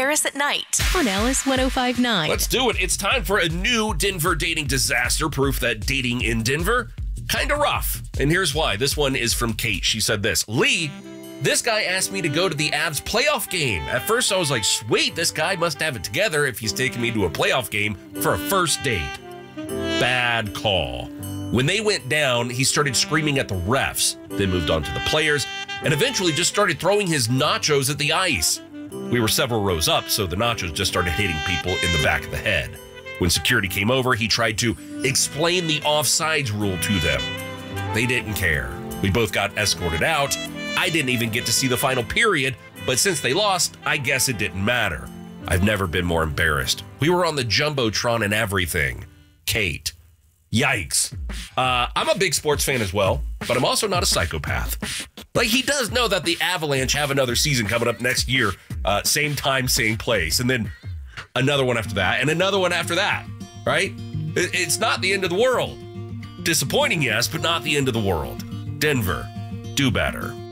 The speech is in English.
Harris at night on Alice 105.9. Let's do it. It's time for a new Denver dating disaster, proof that dating in Denver, kind of rough. And here's why. This one is from Kate. She said this: Lee, this guy asked me to go to the Avs playoff game. At first, I was like, sweet, this guy must have it together if he's taking me to a playoff game for a first date. Bad call. When they went down, he started screaming at the refs, then moved on to the players, and eventually just started throwing his nachos at the ice. We were several rows up, so the nachos just started hitting people in the back of the head. When security came over, he tried to explain the offsides rule to them. They didn't care. We both got escorted out. I didn't even get to see the final period, but since they lost, I guess it didn't matter. I've never been more embarrassed. We were on the Jumbotron and everything. Kate. Yikes. I'm a big sports fan as well, but I'm also not a psychopath. Like, he does know that the Avalanche have another season coming up next year, same time, same place, and then another one after that, and another one after that, right? It's not the end of the world. Disappointing, yes, but not the end of the world. Denver, do better.